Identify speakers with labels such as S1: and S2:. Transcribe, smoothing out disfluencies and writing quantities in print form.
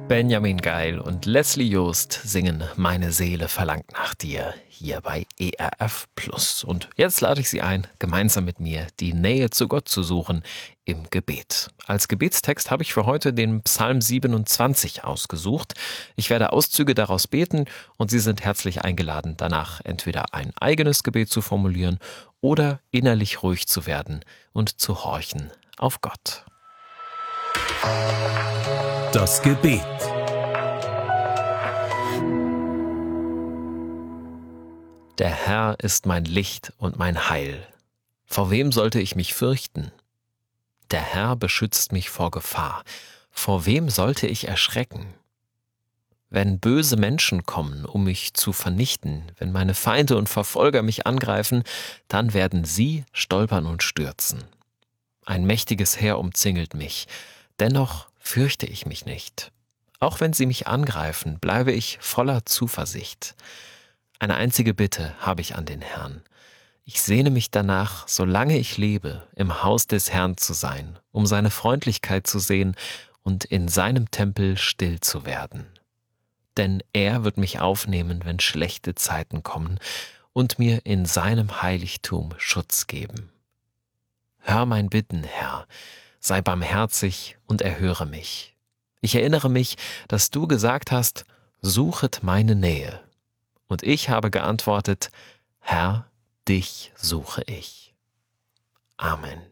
S1: Benjamin Geil und Leslie Joost singen Meine Seele verlangt nach dir hier bei ERF Plus. Und jetzt lade ich Sie ein, gemeinsam mit mir die Nähe zu Gott zu suchen im Gebet. Als Gebetstext habe ich für heute den Psalm 27 ausgesucht. Ich werde Auszüge daraus beten und Sie sind herzlich eingeladen, danach entweder ein eigenes Gebet zu formulieren oder innerlich ruhig zu werden und zu horchen auf Gott.
S2: Das Gebet.
S1: Der Herr ist mein Licht und mein Heil. Vor wem sollte ich mich fürchten? Der Herr beschützt mich vor Gefahr. Vor wem sollte ich erschrecken? Wenn böse Menschen kommen, um mich zu vernichten, wenn meine Feinde und Verfolger mich angreifen, dann werden sie stolpern und stürzen. Ein mächtiges Heer umzingelt mich, dennoch fürchte ich mich nicht. Auch wenn sie mich angreifen, bleibe ich voller Zuversicht. Eine einzige Bitte habe ich an den Herrn. Ich sehne mich danach, solange ich lebe, im Haus des Herrn zu sein, um seine Freundlichkeit zu sehen und in seinem Tempel still zu werden. Denn er wird mich aufnehmen, wenn schlechte Zeiten kommen, und mir in seinem Heiligtum Schutz geben. Hör mein Bitten, Herr, sei barmherzig und erhöre mich. Ich erinnere mich, dass du gesagt hast, suchet meine Nähe. Und ich habe geantwortet, Herr, dich suche ich. Amen.